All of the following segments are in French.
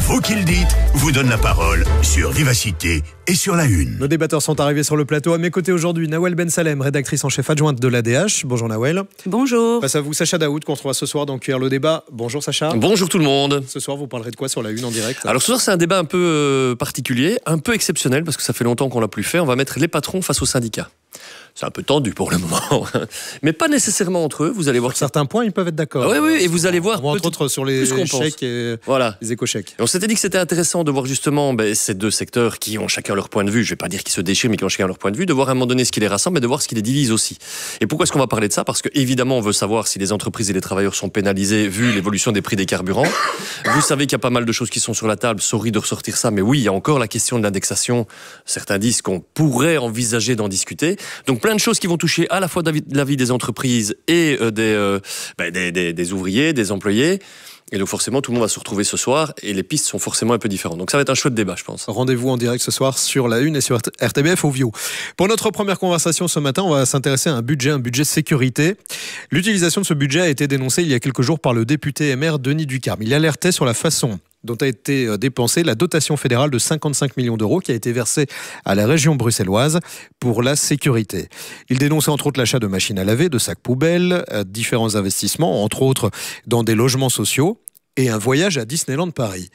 Vous qui le dites vous donne la parole sur Vivacité et sur La Une. Nos débatteurs sont arrivés sur le plateau. À mes côtés aujourd'hui, Nawel Ben Salem, rédactrice en chef adjointe de l'ADH. Bonjour Nawel. Bonjour. Face à vous, Sacha Daoud, qu'on retrouvera ce soir dans QR le débat. Bonjour Sacha. Bonjour tout le monde. Ce soir, vous parlerez de quoi sur La Une en direct? Alors ce soir, c'est un débat un peu particulier, un peu exceptionnel, parce que ça fait longtemps qu'on l'a plus fait. On va mettre les patrons face aux syndicats. C'est un peu tendu pour le moment, mais pas nécessairement entre eux. Vous allez voir sur certains points, ils peuvent être d'accord. Oui, et vous allez voir. Entre autres sur les chèques et voilà. les éco-chèques. On s'était dit que c'était intéressant de voir justement ces deux secteurs qui ont chacun leur point de vue. Je ne vais pas dire qu'ils se déchirent, mais qui ont chacun leur point de vue, de voir à un moment donné ce qui les rassemble et de voir ce qui les divise aussi. Et pourquoi est-ce qu'on va parler de ça? Parce qu'évidemment, on veut savoir si les entreprises et les travailleurs sont pénalisés vu l'évolution des prix des carburants. Vous savez qu'il y a pas mal de choses qui sont sur la table. Sorry de ressortir ça, mais oui, il y a encore la question de l'indexation. Certains disent qu'on pourrait envisager d'en discuter. Donc plein de choses qui vont toucher à la fois la vie des entreprises et des ouvriers, des employés. Et donc forcément, tout le monde va se retrouver ce soir et les pistes sont forcément un peu différentes. Donc ça va être un chouette débat, je pense. Rendez-vous en direct ce soir sur La Une et sur RTBF au Vio. Pour notre première conversation ce matin, on va s'intéresser à un budget sécurité. L'utilisation de ce budget a été dénoncée il y a quelques jours par le député MR Denis Ducarme. Il alertait sur la façon dont a été dépensée la dotation fédérale de 55 millions d'euros qui a été versée à la région bruxelloise pour la sécurité. Il dénonçait entre autres l'achat de machines à laver, de sacs poubelles, différents investissements, entre autres dans des logements sociaux, et un voyage à Disneyland Paris.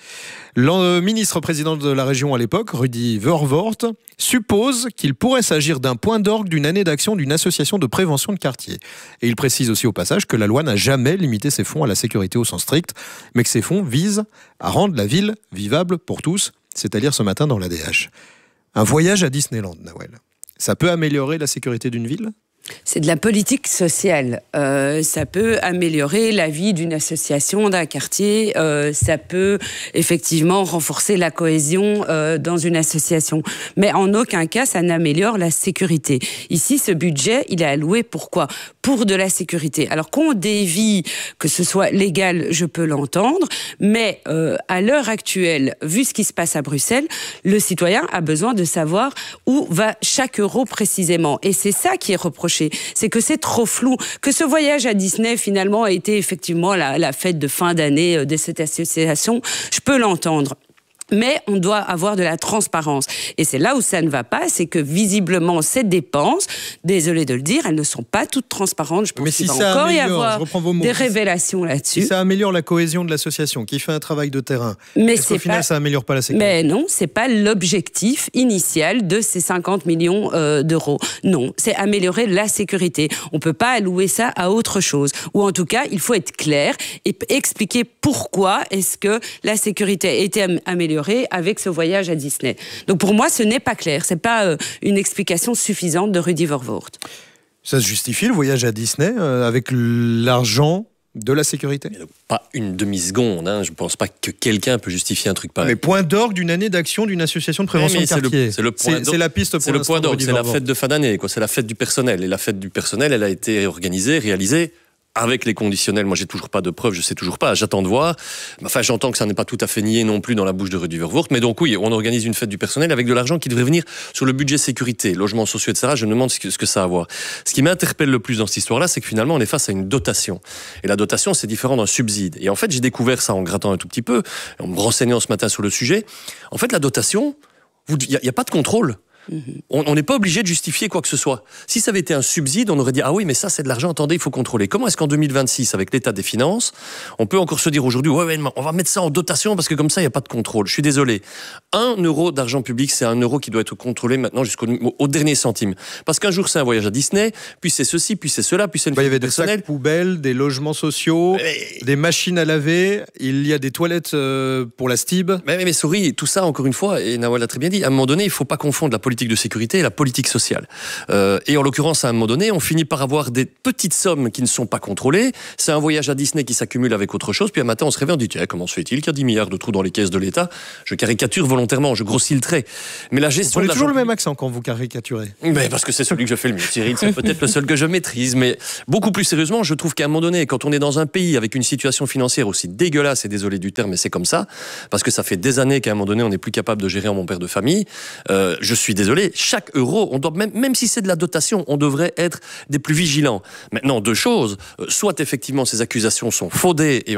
Le ministre-président de la région à l'époque, Rudy Vervoort, suppose qu'il pourrait s'agir d'un point d'orgue d'une année d'action d'une association de prévention de quartier. Et il précise aussi au passage que la loi n'a jamais limité ses fonds à la sécurité au sens strict, mais que ces fonds visent à rendre la ville vivable pour tous, c'est-à-dire ce matin dans l'ADH. Un voyage à Disneyland, Nawel. Ça peut améliorer la sécurité d'une ville ? C'est de la politique sociale. Ça peut améliorer la vie d'une association, d'un quartier. Ça peut effectivement renforcer la cohésion dans une association. Mais en aucun cas, ça n'améliore la sécurité. Ici, ce budget, il est alloué pourquoi ? Pour de la sécurité. Alors qu'on dévie, que ce soit légal, je peux l'entendre. Mais à l'heure actuelle, vu ce qui se passe à Bruxelles, le citoyen a besoin de savoir où va chaque euro précisément. Et c'est ça qui est reproché. C'est que c'est trop flou, que ce voyage à Disney finalement a été effectivement la fête de fin d'année de cette association, je peux l'entendre. Mais on doit avoir de la transparence. Et c'est là où ça ne va pas, c'est que visiblement ces dépenses, désolé de le dire, elles ne sont pas toutes transparentes. Je pense qu'il va encore y avoir des révélations là-dessus. Si ça améliore la cohésion de l'association, qui fait un travail de terrain, est-ce qu'au final ça améliore pas la sécurité? Mais non, c'est pas l'objectif initial de ces 50 millions d'euros. Non, c'est améliorer la sécurité. On peut pas allouer ça à autre chose. Ou en tout cas, il faut être clair et expliquer pourquoi est-ce que la sécurité a été améliorée avec ce voyage à Disney. Donc pour moi, ce n'est pas clair. C'est pas une explication suffisante de Rudy Vervoort. Ça se justifie le voyage à Disney avec l'argent de la sécurité? Pas une demi-seconde. Je ne pense pas que quelqu'un peut justifier un truc pareil. Mais point d'orgue d'une année d'action d'une association de prévention de quartier. C'est la piste pour c'est le point d'orgue. C'est la fête de fin d'année. C'est la fête du personnel. Et la fête du personnel, elle a été organisée, réalisée avec les conditionnels. Moi, j'ai toujours pas de preuves, je sais toujours pas. J'attends de voir. Enfin, j'entends que ça n'est pas tout à fait nié non plus dans la bouche de Rudy Vervoort. Mais donc oui, on organise une fête du personnel avec de l'argent qui devrait venir sur le budget sécurité, logements sociaux, etc. Je me demande ce que ça a à voir. Ce qui m'interpelle le plus dans cette histoire-là, c'est que finalement, on est face à une dotation. Et la dotation, c'est différent d'un subside. Et en fait, j'ai découvert ça en grattant un tout petit peu, en me renseignant ce matin sur le sujet. En fait, la dotation, il n'y a pas de contrôle. On n'est pas obligé de justifier quoi que ce soit. Si ça avait été un subside, on aurait dit « Ah oui, mais ça, c'est de l'argent, attendez, il faut contrôler ». Comment est-ce qu'en 2026, avec l'état des finances, on peut encore se dire aujourd'hui « Ouais, on va mettre ça en dotation parce que comme ça, il n'y a pas de contrôle ». Je suis désolé. 1 euro d'argent public, c'est 1 euro qui doit être contrôlé maintenant jusqu'au dernier centime. Parce qu'un jour, c'est un voyage à Disney, puis c'est ceci, puis c'est cela, puis c'est une fête personnelle. Il y avait des sacs poubelles, des logements sociaux, des machines à laver, il y a des toilettes pour la STIB. Mais sorry, tout ça, encore une fois, et Nawel l'a très bien dit, à un moment donné, il ne faut pas confondre la politique de sécurité et la politique sociale. Et en l'occurrence, à un moment donné, on finit par avoir des petites sommes qui ne sont pas contrôlées. C'est un voyage à Disney qui s'accumule avec autre chose. Puis un matin, on se réveille, on dit tiens, comment se fait-il qu'il y a 10 milliards de trous dans les caisses de l'État? Je caricature volontairement, je grossis le trait. Mais la gestion. Vous avez toujours le même accent quand vous caricaturez. Mais parce que c'est celui que je fais le mieux, Cyril. C'est peut-être le seul que je maîtrise. Mais beaucoup plus sérieusement, je trouve qu'à un moment donné, quand on est dans un pays avec une situation financière aussi dégueulasse, et désolé du terme, mais c'est comme ça, parce que ça fait des années qu'à un moment donné, on n'est plus capable de gérer en mon père de famille. Je suis désolé. Chaque euro, on doit, même si c'est de la dotation, on devrait être des plus vigilants. Maintenant, deux choses. Soit effectivement ces accusations sont fondées et